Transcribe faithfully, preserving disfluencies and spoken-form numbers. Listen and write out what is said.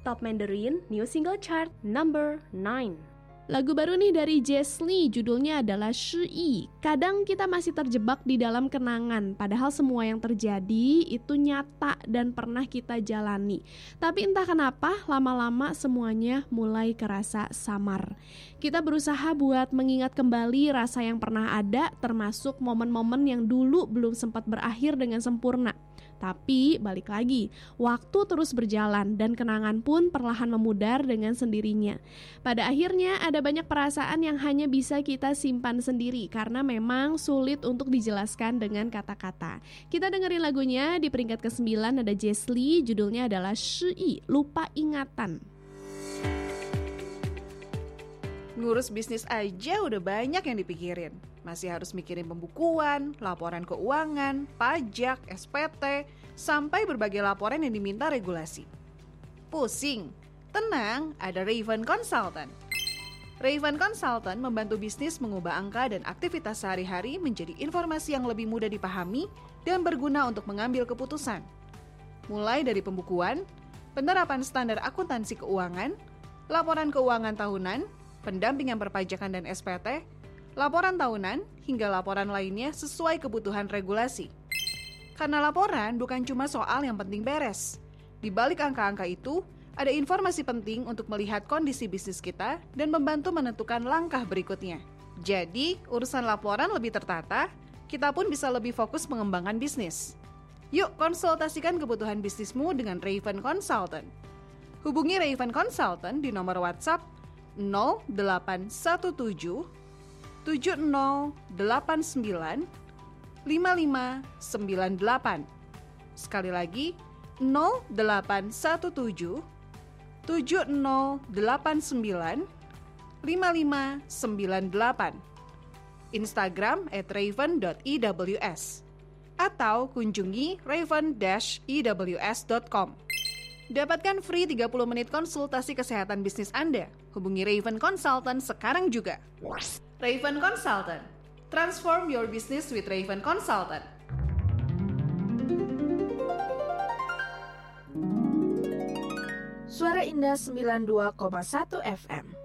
Top Mandarin New Single Chart Number nine. Lagu baru nih dari Jesly, judulnya adalah Shi. Kadang kita masih terjebak di dalam kenangan, padahal semua yang terjadi itu nyata dan pernah kita jalani. Tapi entah kenapa, lama-lama semuanya mulai kerasa samar. Kita berusaha buat mengingat kembali rasa yang pernah ada, termasuk momen-momen yang dulu belum sempat berakhir dengan sempurna. Tapi balik lagi, waktu terus berjalan dan kenangan pun perlahan memudar dengan sendirinya. Pada akhirnya ada banyak perasaan yang hanya bisa kita simpan sendiri karena memang sulit untuk dijelaskan dengan kata-kata. Kita dengerin lagunya. Di peringkat kesembilan ada Jesly, judulnya adalah Shi, lupa ingatan. Ngurus bisnis aja udah banyak yang dipikirin. Masih harus mikirin pembukuan, laporan keuangan, pajak, S P T, sampai berbagai laporan yang diminta regulasi. Pusing? Tenang, ada Raven Consultant. Raven Consultant membantu bisnis mengubah angka dan aktivitas sehari-hari menjadi informasi yang lebih mudah dipahami dan berguna untuk mengambil keputusan. Mulai dari pembukuan, penerapan standar akuntansi keuangan, laporan keuangan tahunan, pendampingan perpajakan dan S P T, laporan tahunan, hingga laporan lainnya sesuai kebutuhan regulasi. Karena laporan bukan cuma soal yang penting beres. Di balik angka-angka itu, ada informasi penting untuk melihat kondisi bisnis kita dan membantu menentukan langkah berikutnya. Jadi, urusan laporan lebih tertata, kita pun bisa lebih fokus mengembangkan bisnis. Yuk konsultasikan kebutuhan bisnismu dengan Raven Consultant. Hubungi Raven Consultant di nomor WhatsApp nol delapan satu tujuh tujuh nol delapan sembilan lima lima sembilan delapan. Sekali lagi nol delapan satu tujuh tujuh nol delapan sembilan lima lima sembilan delapan. Instagram at raven dot e w s atau kunjungi raven dash e w s dot com. Dapatkan free tiga puluh menit konsultasi kesehatan bisnis Anda. Hubungi Raven Consultant sekarang juga. Raven Consultant. Transform your business with Raven Consultant. Suara Indah sembilan puluh dua koma satu F M.